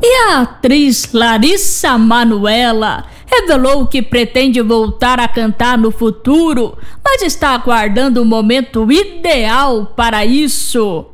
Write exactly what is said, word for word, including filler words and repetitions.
E a atriz Larissa Manoela revelou que pretende voltar a cantar no futuro, mas está aguardando o momento ideal para isso.